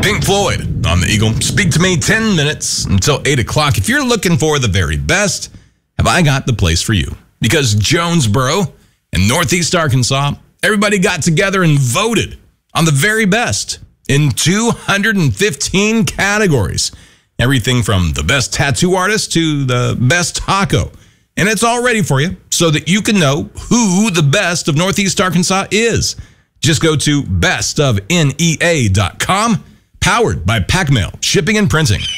Pink Floyd on the Eagle. Speak to me 10 minutes until 8 o'clock. If you're looking for the very best, have I got the place for you? Because Jonesboro and Northeast Arkansas, everybody got together and voted on the very best in 215 categories. Everything from the best tattoo artist to the best taco. And it's all ready for you so that you can know who the best of Northeast Arkansas is. Just go to bestofnea.com, powered by PackMail, shipping and printing.